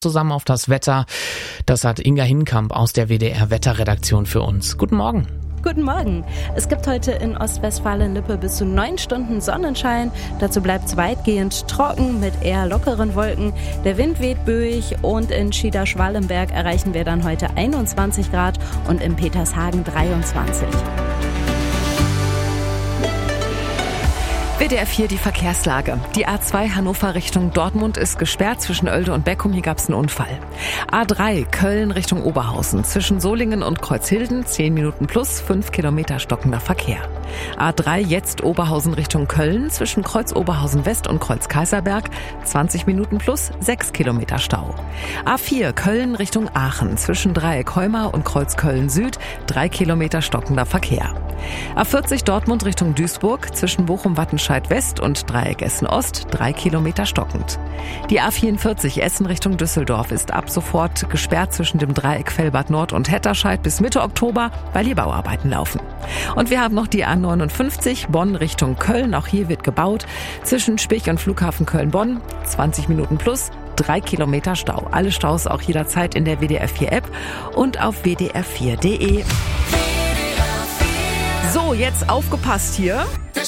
zusammen auf das Wetter. Das hat Inga Hinkamp aus der WDR-Wetterredaktion für uns. Guten Morgen. Guten Morgen. Es gibt heute in Ostwestfalen-Lippe bis zu 9 Stunden Sonnenschein. Dazu bleibt es weitgehend trocken mit eher lockeren Wolken. Der Wind weht böig und in Schieder-Schwalenberg erreichen wir dann heute 21 Grad und in Petershagen 23. WDR 4 die Verkehrslage. Die A2 Hannover Richtung Dortmund ist gesperrt zwischen Oelde und Beckum. Hier gab es einen Unfall. A3 Köln Richtung Oberhausen. Zwischen Solingen und Kreuzhilden 10 Minuten plus 5 Kilometer stockender Verkehr. A3 jetzt Oberhausen Richtung Köln. Zwischen Kreuz Oberhausen West und Kreuz Kaiserberg 20 Minuten plus 6 Kilometer Stau. A4 Köln Richtung Aachen. Zwischen Dreieck Heumar und Kreuz Köln Süd 3 Kilometer stockender Verkehr. A40 Dortmund Richtung Duisburg. Zwischen Bochum-Wattenscheid West und Dreieck Essen Ost 3 Kilometer stockend. Die A44 Essen Richtung Düsseldorf ist ab sofort gesperrt zwischen dem Dreieck Velbert Nord und Hetterscheid bis Mitte Oktober, weil hier Bauarbeiten laufen. Und wir haben noch die A59 Bonn Richtung Köln. Auch hier wird gebaut. Zwischen Spich und Flughafen Köln-Bonn 20 Minuten plus 3 Kilometer Stau. Alle Staus auch jederzeit in der WDR 4 App und auf wdr4.de. So, jetzt aufgepasst hier.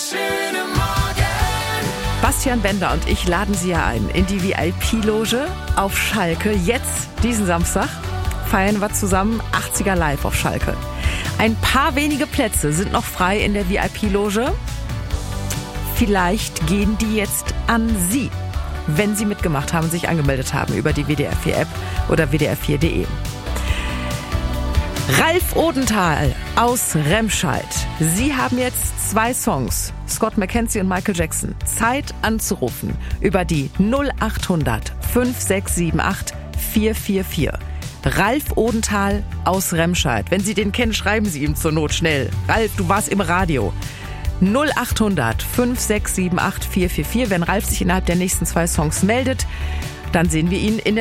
Bastian Bender und ich laden Sie ja ein in die VIP-Loge auf Schalke. Jetzt, diesen Samstag, feiern wir zusammen 80er Live auf Schalke. Ein paar wenige Plätze sind noch frei in der VIP-Loge. Vielleicht gehen die jetzt an Sie, wenn Sie mitgemacht haben, sich angemeldet haben über die WDR 4 App oder wdr4.de. Ralf Odenthal aus Remscheid. Sie haben jetzt 2 Songs, Scott McKenzie und Michael Jackson. Zeit anzurufen über die 0800 5678 444. Ralf Odenthal aus Remscheid. Wenn Sie den kennen, schreiben Sie ihm zur Not schnell. Ralf, du warst im Radio. 0800 5678 444. Wenn Ralf sich innerhalb der nächsten 2 Songs meldet, dann sehen wir ihn in der